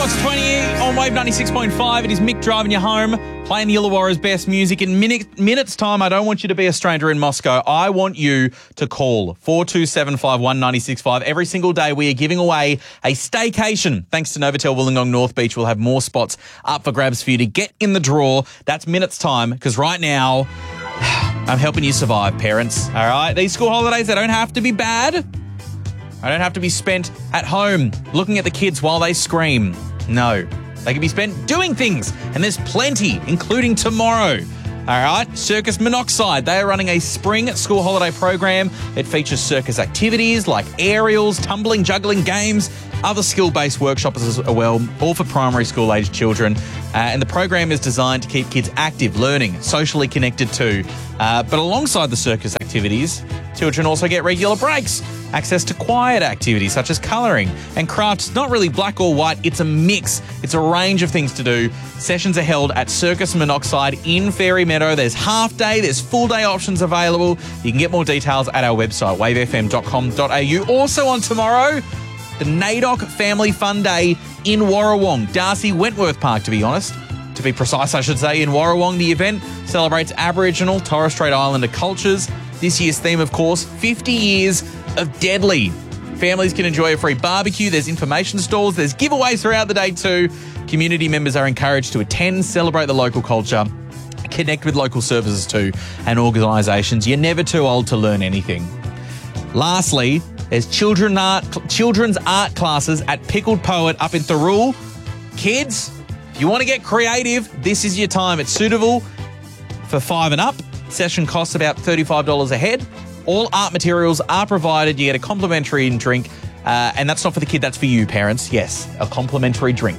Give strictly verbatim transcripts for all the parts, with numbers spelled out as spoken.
Box twenty on Wave ninety-six point five. It is Mick driving you home, playing the Illawarra's best music. In minute, minutes' time, I don't want you to be a stranger in Moscow. I want you to call four two seven five one nine six five. Every single day we are giving away a staycation. Thanks to Novotel Wollongong North Beach, we'll have more spots up for grabs for you to get in the draw. That's minutes' time, because right now, I'm helping you survive, parents. All right? These school holidays, they don't have to be bad. I don't have to be spent at home looking at the kids while they scream. No, they can be spent doing things, and there's plenty, including tomorrow. All right, Circus Monoxide, they are running a spring school holiday program. It features circus activities like aerials, tumbling, juggling games, other skill-based workshops as well, all for primary school-aged children. Uh, and the program is designed to keep kids active, learning, socially connected too. Uh, but alongside the circus activities, children also get regular breaks, access to quiet activities such as colouring and crafts. Not really black or white, it's a mix. It's a range of things to do. Sessions are held at Circus Monoxide in Fairy Meadow. There's half day, there's full day options available. You can get more details at our website, wave f m dot com dot a u. Also on tomorrow, the NAIDOC Family Fun Day in Warrawong, Darcy Wentworth Park, to be honest. To be precise, I should say, in Warrawong, the event celebrates Aboriginal, Torres Strait Islander cultures. This year's theme, of course, fifty years of Deadly. Families can enjoy a free barbecue. There's information stalls. There's giveaways throughout the day too. Community members are encouraged to attend, celebrate the local culture, connect with local services too and organisations. You're never too old to learn anything. Lastly, there's children art, children's art classes at Pickled Poet up in Thirroul. Kids, if you want to get creative, this is your time. It's suitable for five and up. Session costs about thirty-five dollars a head. All art materials are provided. You get a complimentary drink. Uh, and that's not for the kid, that's for you, parents. Yes, a complimentary drink.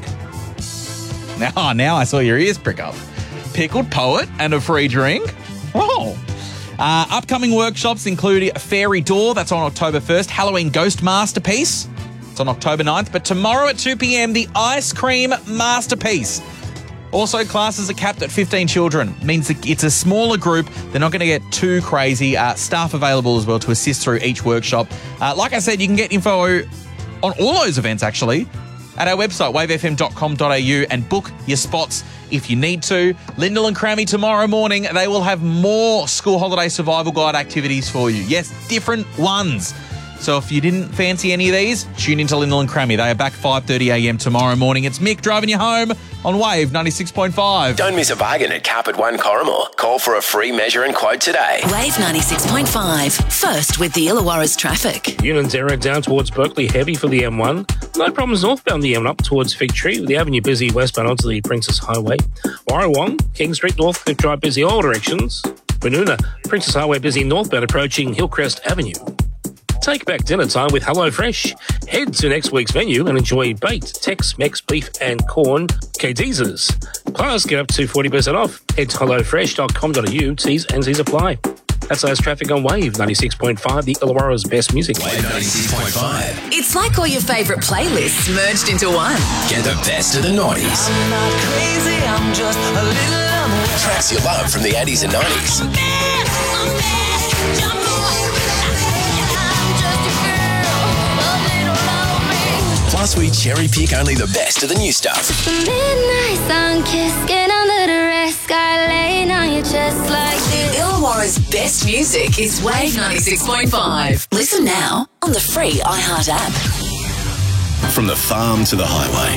Now, now I saw your ears prick up. Pickled Poet and a free drink. Oh. Uh, upcoming workshops include Fairy Door, that's on October first. Halloween Ghost Masterpiece, it's on October ninth. But tomorrow at two p.m, the Ice Cream Masterpiece. Also, classes are capped at fifteen children. Means that it's a smaller group. They're not going to get too crazy. Uh, staff available as well to assist through each workshop. Uh, like I said, you can get info on all those events, actually, at our website, wave f m dot com dot a u, and book your spots if you need to. Lyndall and Crammy tomorrow morning, they will have more school holiday survival guide activities for you. Yes, different ones. So if you didn't fancy any of these, tune into Lyndall and Crammy. They are back five thirty a m tomorrow morning. It's Mick driving you home on Wave ninety-six point five. Don't miss a bargain at Carpet One Corrimor. Call for a free measure and quote today. Wave ninety-six point five. First with the Illawarra's traffic. Union's Arrow down towards Berkeley, heavy for the M one. No problems northbound the M one up towards Fig Tree, with the avenue busy westbound onto the Princess Highway. Warrawong, King Street, North Cliff Drive busy all directions. Boonuna, Princess Highway busy northbound approaching Hillcrest Avenue. Take back dinner time with HelloFresh. Head to next week's menu and enjoy baked Tex-Mex beef and corn K-Deezers. Plus, get up to forty percent off. Head to hello fresh dot com dot a u. T's and C's apply. That's last traffic on Wave ninety-six point five, the Illawarra's best music. Wave ninety-six point five. It's like all your favourite playlists merged into one. Get the best of the nineties. I'm not crazy, I'm just a little unaware. Tracks you love from the eighties and nineties. I'm bad, I'm bad, jump on. I'm just a girl, a little lonely. Plus, we cherry pick only the best of the new stuff. The midnight sun kiss, get under the red sky, laying on your chest like this. Illawarra's best music is Wave ninety-six point five. Listen now on the free iHeart app. From the farm to the highway,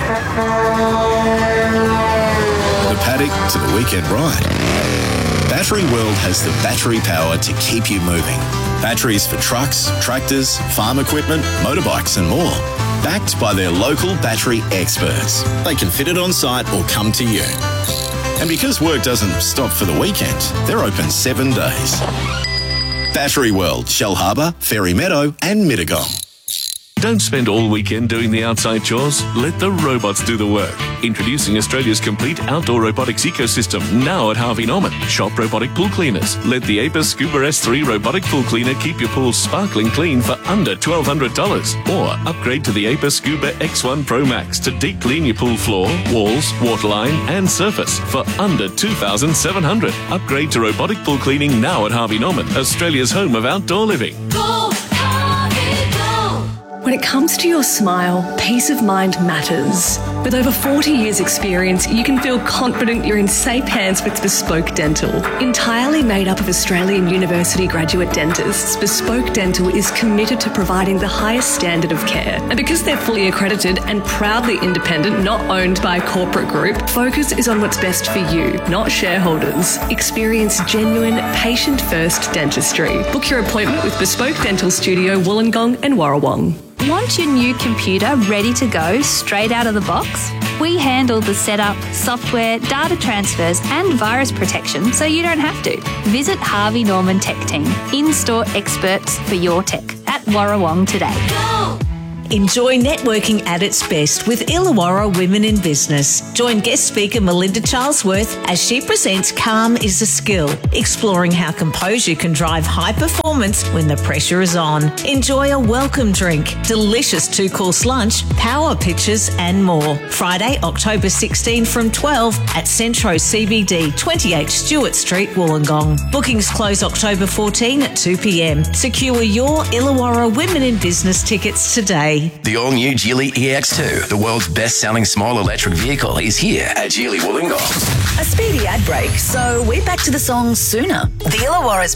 the paddock to the weekend ride, Battery World has the battery power to keep you moving. Batteries for trucks, tractors, farm equipment, motorbikes and more. Backed by their local battery experts. They can fit it on site or come to you. And because work doesn't stop for the weekend, they're open seven days. Battery World, Shell Harbour, Fairy Meadow and Mittagong. Don't spend all weekend doing the outside chores. Let the robots do the work. Introducing Australia's complete outdoor robotics ecosystem now at Harvey Norman. Shop robotic pool cleaners. Let the Apis Scuba S three robotic pool cleaner keep your pool sparkling clean for under twelve hundred dollars. Or upgrade to the Apis Scuba X one Pro Max to deep clean your pool floor, walls, waterline and surface for under two thousand seven hundred dollars. Upgrade to robotic pool cleaning now at Harvey Norman, Australia's home of outdoor living. Go, Harvey, go. When it comes to your smile, peace of mind matters. With over forty years experience, you can feel confident you're in safe hands with Bespoke Dental. Entirely made up of Australian university graduate dentists, Bespoke Dental is committed to providing the highest standard of care. And because they're fully accredited and proudly independent, not owned by a corporate group, focus is on what's best for you, not shareholders. Experience genuine, patient-first dentistry. Book your appointment with Bespoke Dental Studio, Wollongong and Warrawong. Want your new computer ready to go straight out of the box? We handle the setup, software, data transfers and virus protection so you don't have to. Visit Harvey Norman Tech Team, in-store experts for your tech at Warrawong today. Go! Enjoy networking at its best with Illawarra Women in Business. Join guest speaker Melinda Charlesworth as she presents Calm is a Skill, exploring how composure can drive high performance when the pressure is on. Enjoy a welcome drink, delicious two-course lunch, power pitches and more. Friday, October sixteenth from twelve at Centro C B D, twenty-eight Stewart Street, Wollongong. Bookings close October fourteenth at two p.m. Secure your Illawarra Women in Business tickets today. The all-new Geely E X two, the world's best-selling small electric vehicle, is here at Geely Wollongong. A speedy ad break, so we're back to the song sooner. The Illawarra's